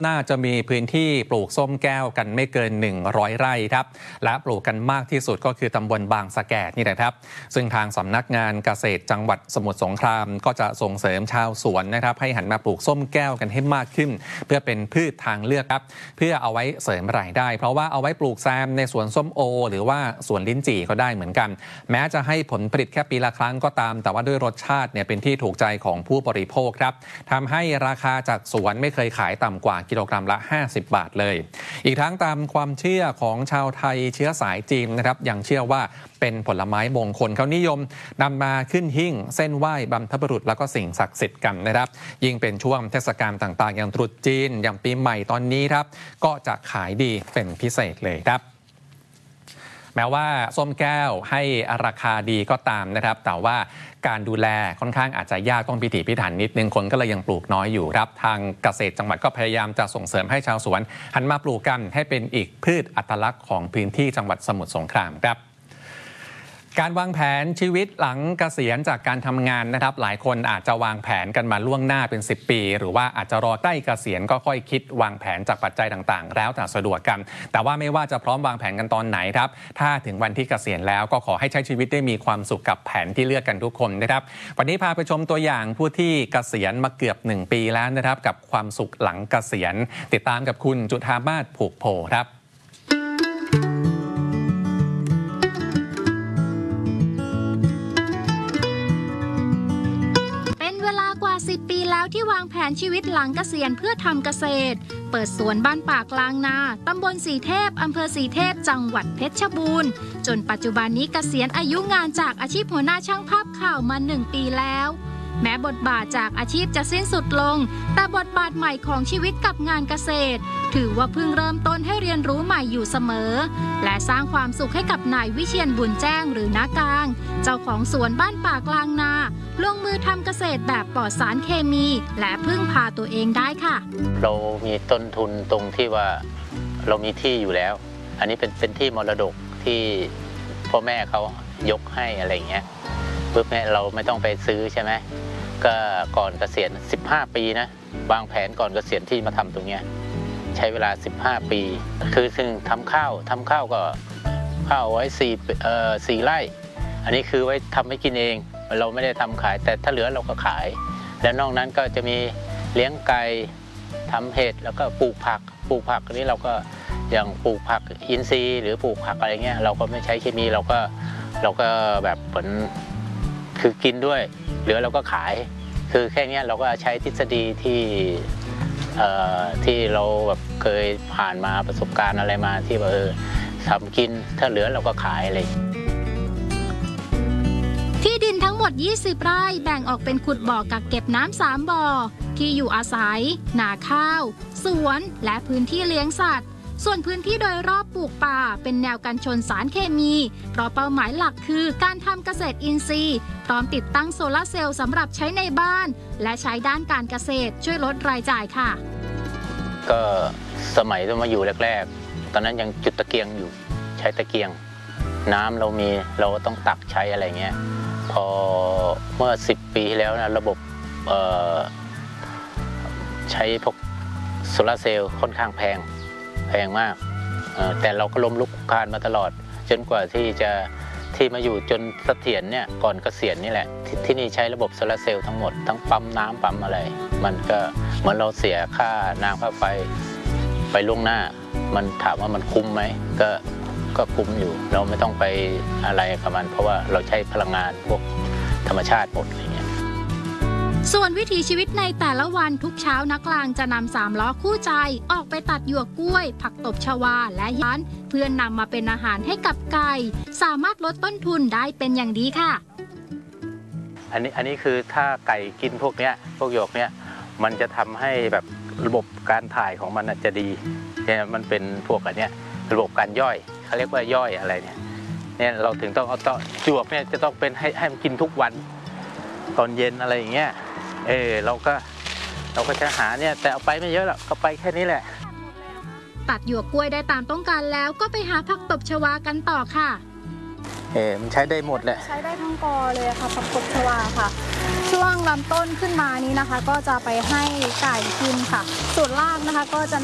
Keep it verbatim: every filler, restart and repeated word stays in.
น่าจะมีพื้นที่ปลูกส้มแก้วกันไม่เกินหนึ่งร้อยไร่ครับและปลูกกันมากที่สุดก็คือตำบลบางสะแกดนี่แหละครับซึ่งทางสำนักงานเกษตรจังหวัดสมุทรสงครามก็จะส่งเสริมชาวสวนนะครับให้หันมาปลูกส้มแก้วกันให้มากขึ้นเพื่อเป็นพืชทางเลือกครับเพื่อเอาไว้เสริมรายได้เพราะว่าเอาไว้ปลูกแซมในสวนส้มโอหรือว่าสวนลิ้นจี่ก็ได้เหมือนกันแม้จะให้ผลผลิตแค่ปีละครั้งก็ตามแต่ว่าด้วยรสชาติเนี่ยเป็นที่ถูกใจของผู้บริโภคครับทำให้ราคาจากสวนไม่เคยขายต่ำกว่ากิโลกรัมละห้าสิบบาทเลยอีกทั้งตามความเชื่อของชาวไทยเชื้อสายจีนนะครับยังเชื่อว่าเป็นผลไม้มงคลเขานิยมนำมาขึ้นหิ้งเส้นไหว้บรรพบุรุษแล้วก็สิ่งศักดิ์สิทธิ์กันนะครับยิ่งเป็นช่วงเทศกาลต่างๆอย่างตรุษจีนอย่างปีใหม่ตอนนี้ครับก็จะขายดีเป็นพิเศษเลยครับแม้ว่าส้มแก้วให้ราคาดีก็ตามนะครับแต่ว่าการดูแลค่อนข้างอาจจะยากต้องพิถีพิถันนิดนึงคนก็เลยยังปลูกน้อยอยู่ครับทางเกษตรจังหวัดก็พยายามจะส่งเสริมให้ชาวสวนหันมาปลูกกันให้เป็นอีกพืชอัตลักษณ์ของพื้นที่จังหวัดสมุทรสงครามครับการวางแผนชีวิตหลังเกษียณจากการทำงานนะครับหลายคนอาจจะวางแผนกันมาล่วงหน้าเป็นสิบปีหรือว่าอาจจะรอใกล้เกษียณก็ค่อยคิดวางแผนจากปัจจัยต่างๆแล้วแต่สะดวกกันแต่ว่าไม่ว่าจะพร้อมวางแผนกันตอนไหนครับถ้าถึงวันที่เกษียณแล้วก็ขอให้ใช้ชีวิตได้มีความสุขกับแผนที่เลือกกันทุกคนนะครับวันนี้พาไปชมตัวอย่างผู้ที่เกษียณมาเกือบหนึ่งปีแล้วนะครับกับความสุขหลังเกษียณติดตามกับคุณจุฑามาศผูกโพครับสิบปีแล้วที่วางแผนชีวิตหลังเกษียณเพื่อทำเกษตรเปิดสวนบ้านป่ากลางนาตำบลสีเทพอำเภอสีเทพจังหวัดเพชรบูรณ์จนปัจจุบันนี้เกษียณอายุงานจากอาชีพหัวหน้าช่างภาพข่าวมาหนึ่งปีแล้วแม้บทบาทจากอาชีพจะสิ้นสุดลงแต่บทบาทใหม่ของชีวิตกับงานเกษตรถือว่าเพิ่งเริ่มต้นให้เรียนรู้ใหม่อยู่เสมอและสร้างความสุขให้กับนายวิเชียรบุญแจ้งหรือน้ากลางเจ้าของสวนบ้านป่ากลางนาลงมือทำเกษตรแบบปลอดสารเคมีและพึ่งพาตัวเองได้ค่ะเรามีต้นทุนตรงที่ว่าเรามีที่อยู่แล้วอันนี้เป็นเป็นที่มรดกที่พ่อแม่เขายกให้อะไรเงี้ยปุ๊บเนี่ยเราไม่ต้องไปซื้อใช่ไหมก็ก่อนเกษียณสิบห้าปีนะวางแผนก่อนเกษียณที่มาทำตรงเนี้ยใช้เวลาสิบห้าปีคือซึ่งทำข้าวทำข้าวก็ข้าวไว้สี่เอ่อสี่ไร่อันนี้คือไว้ทำให้กินเองเราไม่ได้ทำขายแต่ถ้าเหลือเราก็ขายแล้วนอกนั้นก็จะมีเลี้ยงไก่ทำเห็ดแล้วก็ปลูกผักปลูกผักอันนี้เราก็อย่างปลูกผักอินทรีย์หรือปลูกผักอะไรเงี้ยเราก็ไม่ใช้เคมีเราก็เราก็แบบเหมือนคือกินด้วยเหลือเราก็ขายคือแค่นี้เราก็ใช้ทฤษฎีที่ที่เราแบบเคยผ่านมาประสบการณ์อะไรมาที่ว่าเออทำกินถ้าเหลือเราก็ขายอะไรที่ดินทั้งหมดยี่สิบไร่แบ่งออกเป็นขุดบ่อกักเก็บน้ำสามบ่อที่อยู่อาศัยนาข้าวสวนและพื้นที่เลี้ยงสัตว์ส่วนพื้นที่โดยรอบปลูกป่าเป็นแนวกันชนสารเคมีเพราะเป้าหมายหลักคือการทำเกษตรอินทรีย์พร้อมติดตั้งโซลาร์เซลล์สำหรับใช้ในบ้านและใช้ด้านการเกษตรช่วยลดรายจ่ายค่ะก็สมัยที่มาอยู่แรกๆตอนนั้นยังจุดตะเกียงอยู่ใช้ตะเกียงน้ำเรามีเราต้องตักใช้อะไรเงี้ยพอเมื่อสิบปีที่แล้วนะระบบใช้พวกโซลาร์เซลล์ค่อนข้างแพงแพงมากแต่เราก็ล้มลุกคลุกคลานมาตลอดจนกว่าที่จะที่มาอยู่จนเสถียรเนี่ยก่อนเกษียณนี่แหละ ท, ที่นี่ใช้ระบบโซลาร์เซลล์ทั้งหมดทั้งปั๊มน้ำปั๊มอะไรมันก็เหมือนเราเสียค่าน้ำค่าไฟไปล่วงหน้ามันถามว่ามันคุ้มไหมก็ก็คุ้มอยู่เราไม่ต้องไปอะไรกับมันเพราะว่าเราใช้พลังงานพวกธรรมชาติหมดอะไรเงี้ยส่วนวิถีชีวิตในแต่ละวันทุกเช้านักลางจะนำสามล้อคู่ใจออกไปตัดหยวกกล้วยผักตบชวาและยันเพื่อนนำมาเป็นอาหารให้กับไก่สามารถลดต้นทุนได้เป็นอย่างดีค่ะอันนี้อันนี้คือถ้าไก่กินพวกเนี้ยพวกหยวกเนี้ยมันจะทำให้แบบระบบการถ่ายของมันจะดีเนี่ยมันเป็นพวกอันเนี้ยระบบการย่อยเขาเรียกว่าย่อยอะไรเนี่ยเนี่ยเราถึงต้องเอาต้นหยวกเนี่ยจะต้องเป็นให้ให้มันกินทุกวันตอนเย็นอะไรอย่างเงี้ยเออเราก็เราก็จะหาเนี่ยแต่เอาไปไม่เยอะหรอกก็ไปแค่นี้แหละตัดหยวกกล้วยได้ตามต้องการแล้วก็ไปหาผักตบชวากันต่อค่ะเออมันใช้ได้หมดแหละใช้ได้ทั้งกอเลยค่ะผักตบชวาค่ะช่วงลำต้นขึ้นมานี้นะคะ ก็จะไปให้ไก่กินค่ะส่วนล่างนะคะก็จะ